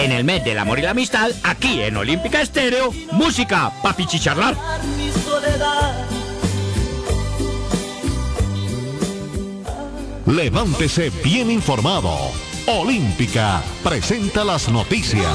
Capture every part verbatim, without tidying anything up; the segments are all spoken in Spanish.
En el mes del amor y la amistad, aquí en Olímpica Estéreo, música pa' pichicharrar. Levántese bien informado. Olímpica presenta las noticias.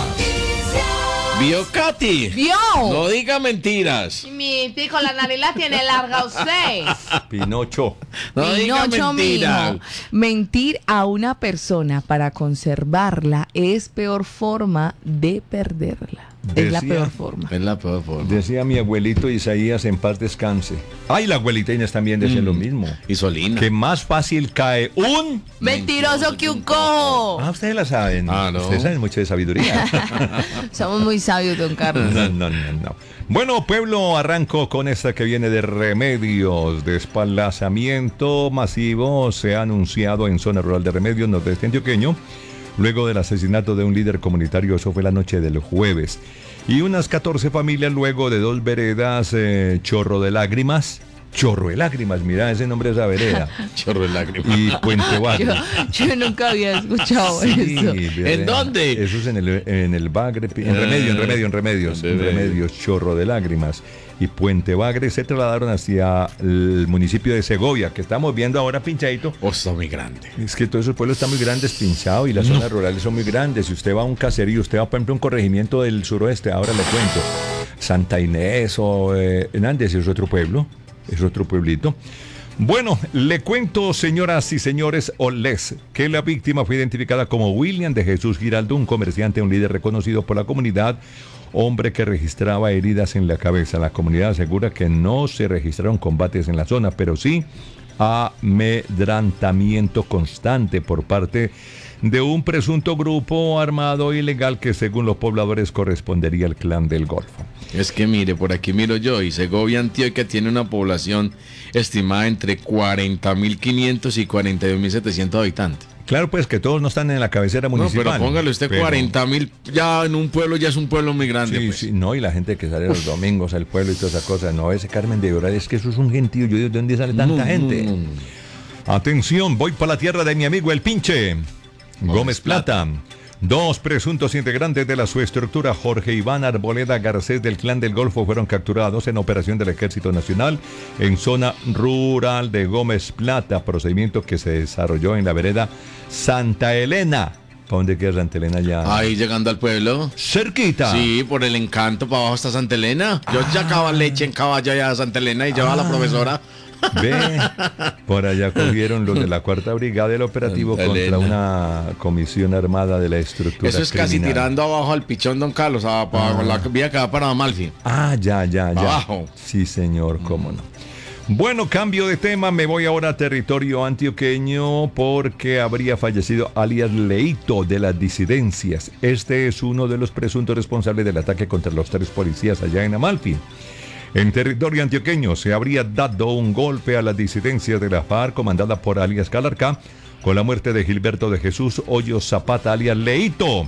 ¿Vio, Katy? ¿Vio? No diga mentiras. Mi hijo, la nariz la tiene larga usted. Pinocho. No diga Pinocho, mentiras. mijo. Mentir a una persona para conservarla es peor forma de perderla. Es la Decía- peor forma. Es la peor forma. Decía mi abuelito Isaías, en paz descanse. Ay, la abuelita Inés también decía Mm. lo mismo. Y Solina. Que más fácil cae un... Mentiroso que un cojo. Ah, ustedes la saben. Ah, no. Ustedes saben mucho de sabiduría. Somos muy sabios, don Carlos. No, no, no, no. Bueno, pueblo, arranco con esta que viene de Remedios. Desplazamiento masivo se ha anunciado en zona rural de Remedios, nordeste antioqueño, luego del asesinato de un líder comunitario. Eso fue la noche del jueves. Y unas catorce familias luego de dos veredas, eh, Chorro de Lágrimas. Chorro de Lágrimas, mira ese nombre de esa vereda. Chorro de lágrimas. Y Puente Bagre. Yo, yo nunca había escuchado Sí, eso. vereda. ¿En dónde? Eso es en el, en el Bagre, en Remedio, en Remedio, en Remedios, en En Remedio. Remedios, Chorro de Lágrimas y Puente Bagre se trasladaron hacia el municipio de Segovia, que estamos viendo ahora pinchadito. Oh, está muy grande. Es que todos esos pueblos están muy grandes, pinchados, y las zonas rurales son muy grandes. Si usted va a un caserío, usted va, por ejemplo, a un corregimiento del suroeste, ahora le cuento, Santa Inés o eh, Hernández, es otro pueblo, es otro pueblito. Bueno, le cuento, señoras y señores, o les, que la víctima fue identificada como William de Jesús Giraldo, un comerciante, un líder reconocido por la comunidad, hombre que registraba heridas en la cabeza. La comunidad asegura que no se registraron combates en la zona, pero sí amedrentamiento constante por parte de un presunto grupo armado ilegal que, según los pobladores, correspondería al Clan del Golfo. Es que mire, por aquí miro yo, y Segovia, Antioquia, tiene una población estimada entre cuarenta mil quinientos y cuarenta y dos mil setecientos habitantes. Claro, pues que todos no están en la cabecera No, municipal. pero póngale usted pero- cuarenta mil, ya en un pueblo ya es un pueblo muy grande. Sí, pues. sí, no, y la gente que sale los domingos al pueblo y toda esa cosa. No, ese Carmen, de verdad, es que eso es un gentío. Yo digo, ¿de dónde sale tanta No, gente? no, no, no. Atención, voy para la tierra de mi amigo el Pinche. Gómez Plata. Dos presuntos integrantes de la subestructura Jorge Iván Arboleda Garcés del Clan del Golfo fueron capturados en operación del Ejército Nacional en zona rural de Gómez Plata, procedimiento que se desarrolló en la vereda Santa Elena. ¿Para dónde queda Santa Elena ya? Ahí llegando al pueblo. Cerquita. Sí, por el Encanto, para abajo está Santa Elena. Yo sacaba leche en caballo allá a Santa Elena y llevaba a la profesora. Ve, por allá cogieron los de la cuarta brigada del operativo Santa contra Elena. una comisión armada de la estructura Eso es casi criminal. tirando abajo al pichón, don Carlos, a, para con la vía que va para Amalfi. Ah, ya, ya, ya. Abajo. Sí, señor, cómo no. Bueno, cambio de tema, me voy ahora a territorio antioqueño porque habría fallecido alias Leito de las disidencias. Este es uno de los presuntos responsables del ataque contra los tres policías allá en Amalfi. En territorio antioqueño se habría dado un golpe a las disidencias de la FARC comandada por alias Calarcá con la muerte de Gilberto de Jesús Hoyos Zapata alias Leito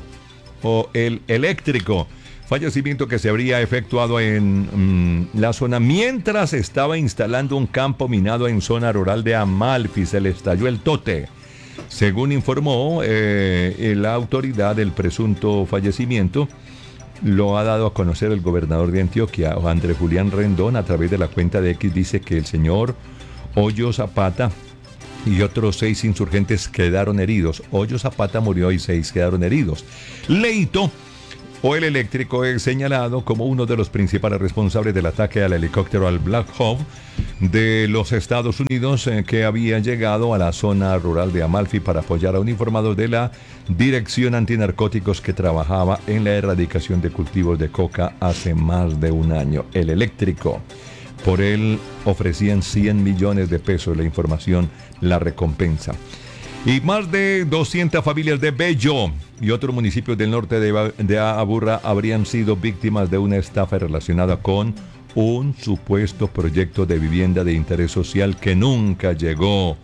o el Eléctrico. Fallecimiento que se habría efectuado en mm, la zona mientras estaba instalando un campo minado en zona rural de Amalfi. Se le estalló el tote. Según informó eh, la autoridad del presunto fallecimiento, lo ha dado a conocer el gobernador de Antioquia, Andrés Julián Rendón, a través de la cuenta de X. Dice que el señor Hoyo Zapata y otros seis insurgentes quedaron heridos. Hoyo Zapata murió y seis quedaron heridos. Leito o el Eléctrico es señalado como uno de los principales responsables del ataque al helicóptero al Black Hawk de los Estados Unidos eh, que había llegado a la zona rural de Amalfi para apoyar a uniformados de la Dirección Antinarcóticos que trabajaba en la erradicación de cultivos de coca hace más de un año. El Eléctrico. Por él ofrecían cien millones de pesos, la información, la recompensa. Y más de doscientas familias de Bello y otros municipios del norte de, Ba- de Aburra habrían sido víctimas de una estafa relacionada con un supuesto proyecto de vivienda de interés social que nunca llegó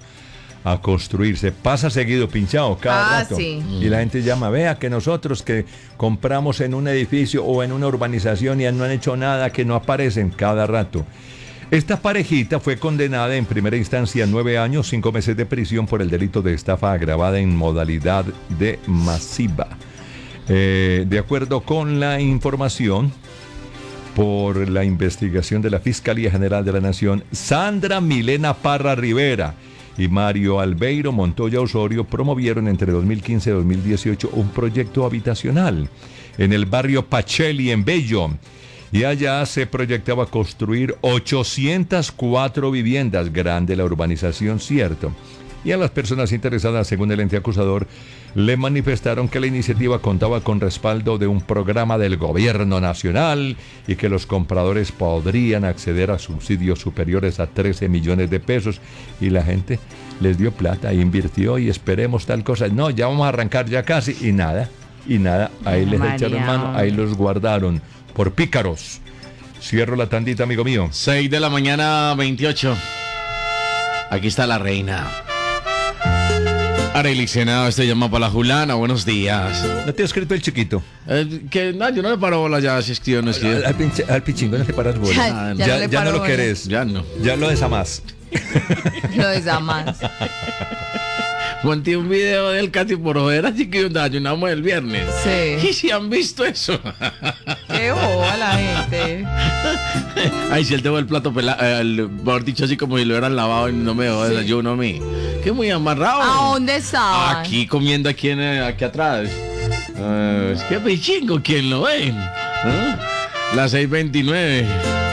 a construirse. Pasa seguido, pinchado, cada Ah, rato. sí. Y la gente llama, vea que nosotros que compramos en un edificio o en una urbanización y no han hecho nada, que no aparecen cada rato. Esta parejita fue condenada en primera instancia a nueve años, cinco meses de prisión por el delito de estafa agravada en modalidad de masiva. Eh, de acuerdo con la información por la investigación de la Fiscalía General de la Nación, Sandra Milena Parra Rivera y Mario Albeiro Montoya Osorio promovieron entre dos mil quince y dos mil dieciocho un proyecto habitacional en el barrio Pacheli, en Bello. Y allá se proyectaba construir ochocientas cuatro viviendas, grande la urbanización, cierto. Y a las personas interesadas, según el ente acusador, le manifestaron que la iniciativa contaba con respaldo de un programa del gobierno nacional y que los compradores podrían acceder a subsidios superiores a trece millones de pesos. Y la gente les dio plata, invirtió y esperemos tal cosa. No, ya vamos a arrancar ya casi y nada, y nada. Ahí les María, echaron mano, ahí los guardaron por pícaros. Cierro la tandita, amigo mío. seis de la mañana, veintiocho. Aquí está la reina. Arely Senado, este llama para la Julana, buenos días. ¿No te ha escrito el chiquito? Eh, que no, yo no le paro bola ya, si es que yo no es que... Al, al, pinche- al pichingo no te paras bola. Ya, ya Ya, no le ya no paro lo bola. querés. Ya no. Ya lo desamás. Lo desamas. Monté un video del Katy por joder, así que ayunamos el viernes. Sí. ¿Y si han visto eso? Qué boba la gente. Ay, si él tengo el plato pelado, eh, el- mejor dicho, así como si lo hubieran lavado y no me dejó desayuno a mí. Que muy amarrado. ¿A dónde estaban? Aquí comiendo aquí, en, eh, aquí atrás. Eh, es que pichingo, ¿quién lo ven? ¿No? Las seis veintinueve.